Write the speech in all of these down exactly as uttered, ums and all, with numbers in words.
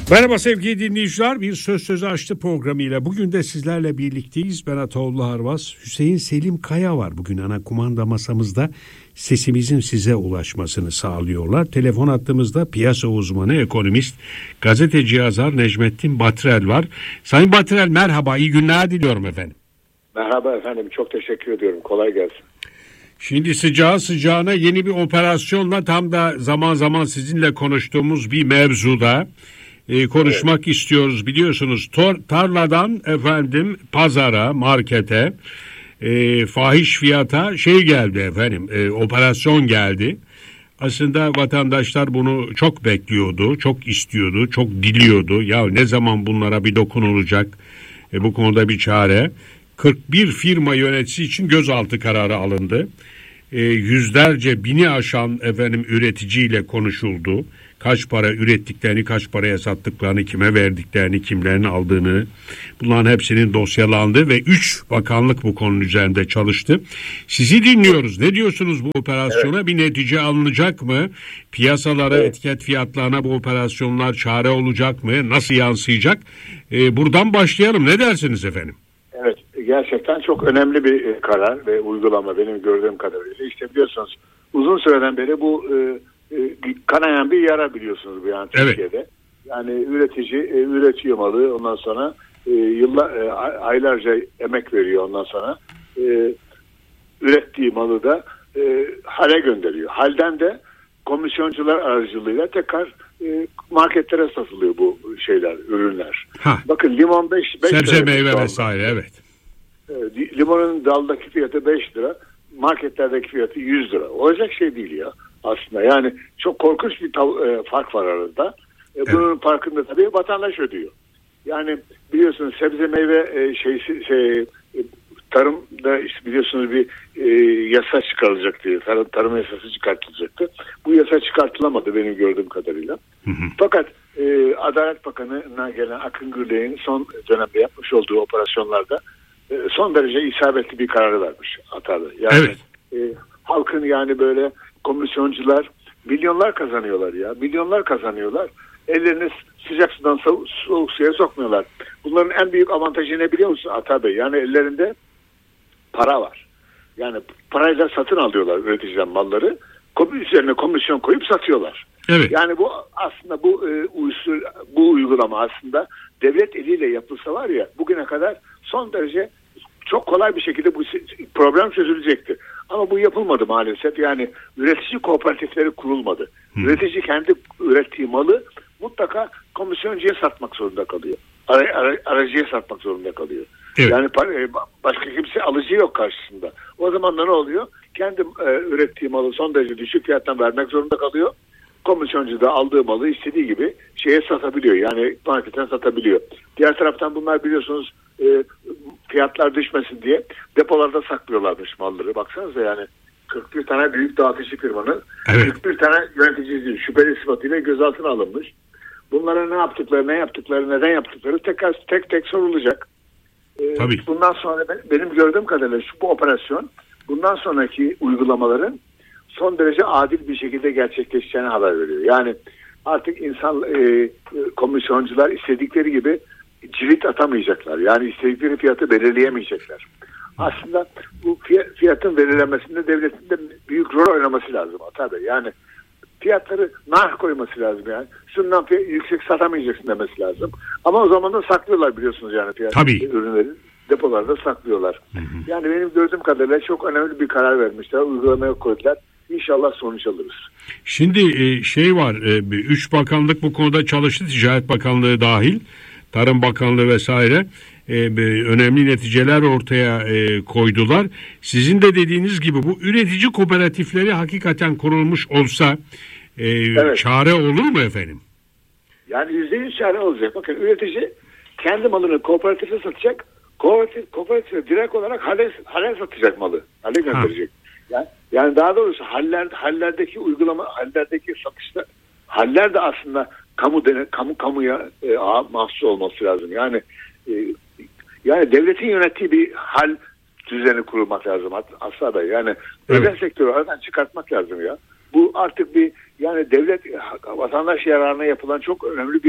Merhaba sevgili dinleyiciler, bir Söz Sözü Açtı programıyla bugün de sizlerle birlikteyiz. Ben Ataoğlu Harvas, Hüseyin Selim Kaya var bugün ana kumanda masamızda, sesimizin size ulaşmasını sağlıyorlar. Telefon hattımızda piyasa uzmanı, ekonomist, gazeteci yazar Necmettin Batrel var. Sayın Batrel merhaba, iyi günler diliyorum efendim. Merhaba efendim, çok teşekkür ediyorum, kolay gelsin. Şimdi sıcağı sıcağına yeni bir operasyonla, tam da zaman zaman sizinle konuştuğumuz bir mevzuda Ee, konuşmak evet. istiyoruz. Biliyorsunuz tor, tarladan efendim pazara, markete, e, fahiş fiyata şey geldi efendim, e, operasyon geldi. Aslında vatandaşlar bunu çok bekliyordu, çok istiyordu, çok diliyordu. Ya ne zaman bunlara bir dokunulacak, e, bu konuda bir çare. kırk bir firma yöneticisi için gözaltı kararı alındı. E, yüzlerce bini aşan efendim üreticiyle konuşuldu. Kaç para ürettiklerini, kaç paraya sattıklarını, kime verdiklerini, kimlerin aldığını, bunların hepsinin dosyalandı ve üç bakanlık bu konunun üzerinde çalıştı. Sizi dinliyoruz. Ne diyorsunuz bu operasyona? Evet. Bir netice alınacak mı? Piyasalara, evet. etiket fiyatlarına bu operasyonlar çare olacak mı? Nasıl yansıyacak? Ee, buradan başlayalım. Ne dersiniz efendim? Evet, gerçekten çok önemli bir karar ve uygulama benim gördüğüm kadarıyla. İşte biliyorsunuz uzun süreden beri bu e, kanayan bir yara biliyorsunuz bu yani Türkiye'de. Evet. Yani üretici e, üretiyor malı, ondan sonra e, yıllar e, aylarca emek veriyor, ondan sonra e, ürettiği malı da e, hale gönderiyor. Halden de komisyoncular aracılığıyla tekrar e, marketlere satılıyor bu şeyler, ürünler. Ha. Bakın limon beş beş sebze meyve vesaire, evet. E, limonun daldaki fiyatı beş lira, marketlerdeki fiyatı yüz lira. Olacak şey değil ya. Aslında yani çok korkunç bir tav- e, fark var arada. E, bunun evet. farkında tabii vatandaş ödüyor. Yani biliyorsunuz sebze meyve e, şeysi şey, e, tarımda işte biliyorsunuz bir e, yasa çıkarılacaktı. Tarım, tarım yasası çıkartılacaktı. Bu yasa çıkartılamadı benim gördüğüm kadarıyla. Hı hı. Fakat e, Adalet Bakanı'na gelen Akın Gürley'in son dönemde yapmış olduğu operasyonlarda e, son derece isabetli bir karar vermiş Atalı. Yani evet. e, halkın yani böyle komisyoncular milyonlar kazanıyorlar ya. Milyonlar kazanıyorlar. Ellerini sıcak sudan soğuk, soğuk suya sokmuyorlar. Bunların en büyük avantajı ne biliyor musun Ata Bey? Yani ellerinde para var. Yani parayla satın alıyorlar üreticiden malları. Üzerine komisyon koyup satıyorlar. Evet. Yani bu aslında bu e, usul, bu uygulama aslında devlet eliyle yapılsa var ya, bugüne kadar son derece çok kolay bir şekilde bu problem çözülecekti. Ama bu yapılmadı maalesef. Yani üretici kooperatifleri kurulmadı. Hmm. Üretici kendi ürettiği malı mutlaka komisyoncuya satmak zorunda kalıyor. Ara, ara, aracıya satmak zorunda kalıyor. Evet. Yani başka kimse alıcı yok karşısında. O zaman da ne oluyor? Kendi e, ürettiği malı son derece düşük fiyattan vermek zorunda kalıyor. Komisyoncu da aldığı malı istediği gibi şeye satabiliyor. Yani marketten satabiliyor. Diğer taraftan bunlar biliyorsunuz e, fiyatlar düşmesin diye depolarda saklıyorlarmış malları. Baksanıza yani kırk bir tane büyük dağıtıcı firmanın evet. kırk bir tane yöneticisi şüpheli sıfatıyla gözaltına alınmış. Bunlara ne yaptıkları, ne yaptıkları, neden yaptıkları tekrar tek tek sorulacak. Ee, Tabii. Bundan sonra ben, benim gördüğüm kadarıyla şu bu operasyon bundan sonraki uygulamaların son derece adil bir şekilde gerçekleşeceğini haber veriyor. Yani artık insan e, komisyoncular istedikleri gibi cirit atamayacaklar. Yani istedikleri fiyatı belirleyemeyecekler. Aslında bu fiyatın belirlenmesinde devletin de büyük rol oynaması lazım Ata Bey. Yani fiyatları nar koyması lazım yani. Şundan fiyat, yüksek satamayacaksın demesi lazım. Ama o zaman da saklıyorlar biliyorsunuz yani fiyat ürünleri depolarda saklıyorlar. Hı hı. Yani benim gördüğüm kadarıyla çok önemli bir karar vermişler. Uygulamaya koydular. İnşallah sonuç alırız. Şimdi şey var, üç bakanlık bu konuda çalıştı. Ticaret Bakanlığı dahil, Tarım Bakanlığı vesaire. Önemli neticeler ortaya koydular. Sizin de dediğiniz gibi bu üretici kooperatifleri hakikaten kurulmuş olsa evet. çare olur mu efendim? Yani yüzde yüz çare olacak. Bakın üretici kendi malını kooperatife satacak. Kooperatif, kooperatife direkt olarak hale, hale satacak malı. Hale gönderecek. Yani, yani daha doğrusu haller, hallerdeki uygulama, hallerdeki satışta haller de aslında kamu dene, kamu kamuya e, mahsus olması lazım. Yani e, yani devletin yönettiği bir hal düzeni kurulmak lazım aslında. Yani evet. özel sektörü aradan çıkartmak lazım ya. Bu artık bir yani devlet vatandaş yararına yapılan çok önemli bir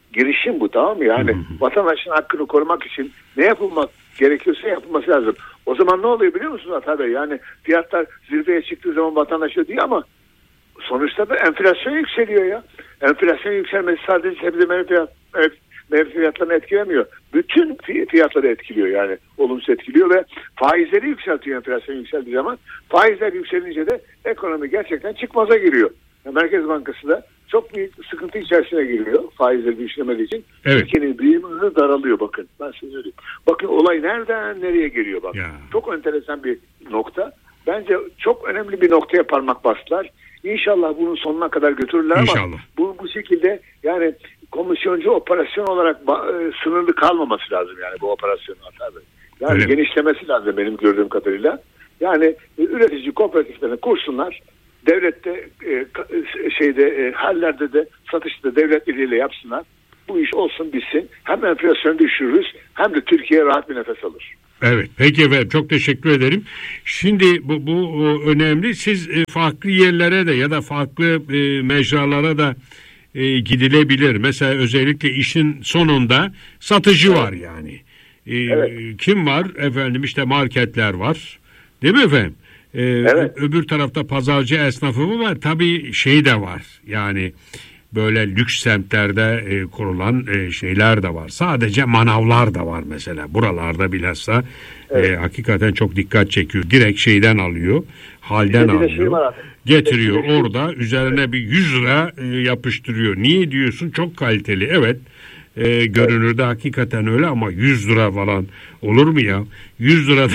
girişim bu, tamam mı? Yani vatandaşın hakkını korumak için ne yapılmak gerekiyorsa yapılması lazım. O zaman ne oluyor biliyor musunuz Ata Bey? Yani fiyatlar zirveye çıktığı zaman vatandaş ödüyor ama sonuçta da enflasyon yükseliyor ya. Enflasyon yükselmesi sadece sebze meyve fiyat, meyve fiyatlarını etkilemiyor. Bütün fiyatları etkiliyor yani. Olumsuz etkiliyor ve faizleri yükseltiyor enflasyon yükseldiği zaman. Faizler yükselince de ekonomi gerçekten çıkmaza giriyor. Merkez Bankası da çok büyük sıkıntı içerisine giriyor faizleri düşüremediği için. Evet. Ülkenin büyüme daralıyor bakın. Ben size söyleyeyim. Bakın olay nereden nereye geliyor bak. Ya. Çok enteresan bir nokta. Bence çok önemli bir noktaya parmak bastılar. İnşallah bunun sonuna kadar götürürler İnşallah. Ama bu, bu şekilde yani komisyoncu operasyon olarak e, sınırlı kalmaması lazım yani bu operasyonun tabii. Yani öyle. Genişlemesi lazım benim gördüğüm kadarıyla. Yani e, üretici kooperatiflerini kursunlar. Devlette e, şeyde e, hallerde de satışta devlet eliyle yapsınlar. Bu iş olsun bitsin. Hem enflasyonu düşürürüz hem de Türkiye rahat bir nefes alır. Evet, peki efendim, çok teşekkür ederim. Şimdi bu, bu önemli. Siz e, farklı yerlere de ya da farklı e, mecralara da e, gidilebilir. Mesela özellikle işin sonunda satıcı evet. var yani. E, evet. Kim var? Efendim işte marketler var. Değil mi efendim? E, evet. Öbür tarafta pazarcı esnafı mı var? Tabii şey de var. Yani böyle lüks semtlerde e, kurulan e, şeyler de var. Sadece manavlar da var mesela. Buralarda bilhassa evet. e, hakikaten çok dikkat çekiyor. Direkt şeyden alıyor, halden alıyor, şey getiriyor şey orada üzerine evet. bir yüz lira e, yapıştırıyor. Niye diyorsun? Çok kaliteli. Evet. E, görünürde evet. hakikaten öyle ama yüz lira falan olur mu ya? yüz liradan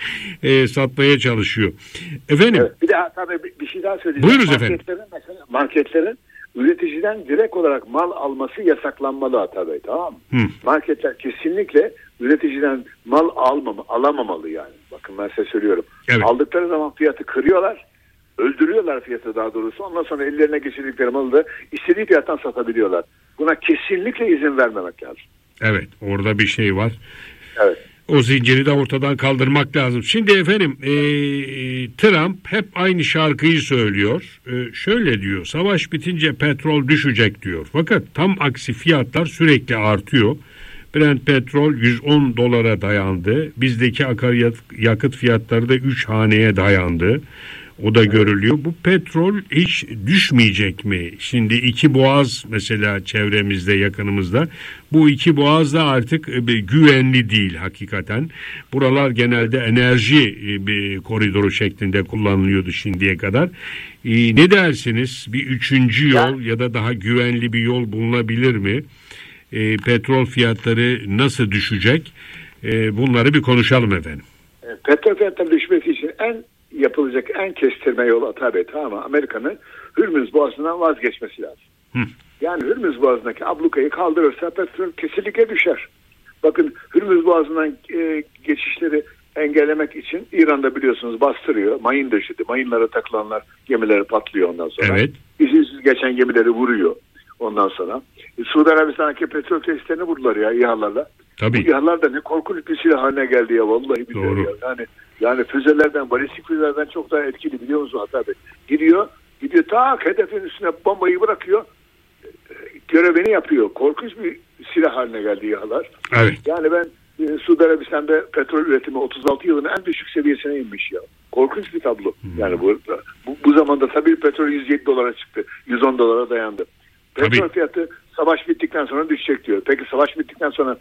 e, satmaya çalışıyor. Efendim. Evet. Bir de tabii bir şey daha söyleyeceğim. Buyurunuz efendim. Marketlerin mesela marketlerin üreticiden direkt olarak mal alması yasaklanmalı Ata Bey, tamam mı? Hı. Marketler kesinlikle üreticiden mal almama, alamamalı yani. Bakın ben size söylüyorum. Evet. Aldıkları zaman fiyatı kırıyorlar, öldürüyorlar fiyatı daha doğrusu. Ondan sonra ellerine geçirdikleri malı da istediği fiyattan satabiliyorlar. Buna kesinlikle izin vermemek lazım. Evet, orada bir şey var. Evet. O zinciri de ortadan kaldırmak lazım. Şimdi efendim e, Trump hep aynı şarkıyı söylüyor. E, şöyle diyor, savaş bitince petrol düşecek diyor. Fakat tam aksi fiyatlar sürekli artıyor. Brent petrol yüz on dolara dayandı. Bizdeki akaryakıt fiyatları da üç haneye dayandı. O da görülüyor. Bu petrol hiç düşmeyecek mi? Şimdi iki boğaz mesela çevremizde, yakınımızda. Bu iki boğaz da artık güvenli değil hakikaten. Buralar genelde enerji bir koridoru şeklinde kullanılıyordu şimdiye kadar. Ee, ne dersiniz? Bir üçüncü yol ya da daha güvenli bir yol bulunabilir mi? Ee, petrol fiyatları nasıl düşecek? Ee, bunları bir konuşalım efendim. Petrol fiyatları düşmesi için en yapılacak en kestirme yolu Ata Bey, tamam mı? Amerika'nın Hürmüz Boğazı'ndan vazgeçmesi lazım. Hı. Yani Hürmüz Boğazı'ndaki ablukayı kaldırırsa petrol kesinlikle düşer. Bakın Hürmüz Boğazı'ndan e, geçişleri engellemek için İran'da biliyorsunuz bastırıyor. Mayın döşedi. Mayınlara takılanlar gemileri patlıyor ondan sonra. Evet. İzinsiz geçen gemileri vuruyor ondan sonra. E, Suudi Arabistan'daki petrol tesislerini vurdular ya İHA'larla. Tabii. Bu İHA'lar da ne korkunç bir silah haline geldi ya vallahi billahi ya. Yani Yani füzelerden, balistik füzelerden çok daha etkili, biliyor musun Hatta Bey? Gidiyor, gidiyor tak hedefin üstüne bombayı bırakıyor, görevini yapıyor. Korkunç bir silah haline geldi İHA'lar. Evet. Yani ben e, Suudi Arabistan'da petrol üretimi otuz altı yılının en düşük seviyesine inmiş ya. Korkunç bir tablo. Hmm. Yani bu, bu, bu zamanda tabii petrol yüz yedi dolara çıktı, yüz on dolara dayandı. Petrol tabii. Fiyatı savaş bittikten sonra düşecek diyor. Peki savaş bittikten sonra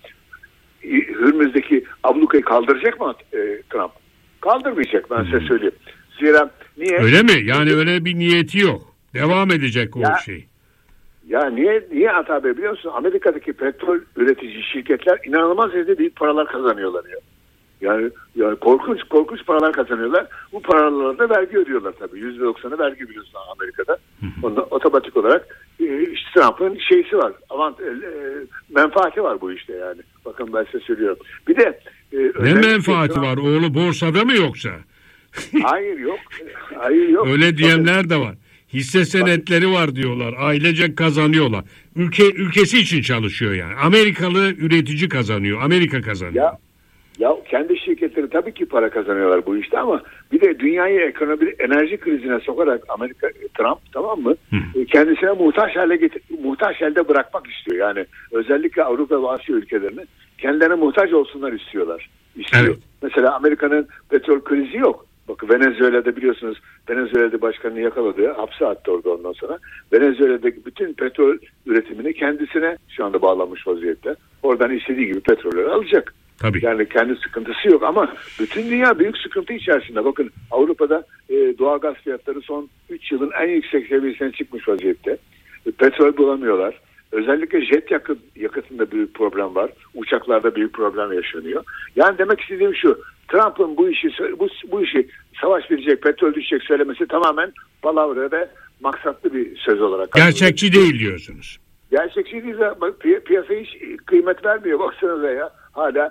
Hürmüz'deki ablukayı kaldıracak mı e, Trump? Kaldırmayacak, ben size söyleyeyim. Zira niye? Öyle mi? Yani öyle bir niyeti yok. Devam edecek o ya, şey. Ya niye niye Ata Bey biliyor musun? Amerika'daki petrol üretici şirketler inanılmaz derecede büyük paralar kazanıyorlar ya. Yani, yani korkunç korkunç paralar kazanıyorlar. Bu paralara da vergi ödüyorlar tabii. yüzde doksanı vergi biliyorsun Amerika'da. Onda otomatik olarak e, işte Trump'ın şeysi var. Avant, e, menfaati var bu işte yani. Bakın ben size söylüyorum. Bir de e, ne menfaati şey, var? Oğlu borsada mı yoksa? Hayır yok. Hayır yok. Öyle diyenler de var. Hisse senetleri var diyorlar. Ailecek kazanıyorlar. Ülke ülkesi için çalışıyor yani. Amerikalı üretici kazanıyor. Amerika kazanıyor. Ya Ya kendi şirketleri tabii ki para kazanıyorlar bu işte ama bir de dünyayı ekonomi enerji krizine sokarak Amerika Trump, tamam mı? Hı. Kendisine muhtaç hale getir, muhtaç halde bırakmak istiyor. Yani özellikle Avrupa ve Asya ülkelerini kendilerine muhtaç olsunlar istiyorlar. İstiyor. Evet. Mesela Amerika'nın petrol krizi yok. Bakın Venezuela'da biliyorsunuz, Venezuela'da başkanını yakaladı, hapse attı orada ondan sonra. Venezuela'daki bütün petrol üretimini kendisine şu anda bağlanmış vaziyette. Oradan istediği gibi petrolleri alacak. Tabii. Yani kendi sıkıntısı yok ama bütün dünya büyük sıkıntı içerisinde. Bakın Avrupa'da e, doğalgaz fiyatları son üç yılın en yüksek seviyesine çıkmış vaziyette. E, petrol bulamıyorlar. Özellikle jet yakıt, yakıtında büyük problem var. Uçaklarda büyük problem yaşanıyor. Yani demek istediğim şu, Trump'ın bu işi bu, bu işi savaş verecek, petrol düşecek söylemesi tamamen palavra ve maksatlı bir söz olarak. Gerçekçi değil diyorsunuz. Gerçekçi değil. Pi- piyasa hiç kıymet vermiyor. Baksanıza ya. Hala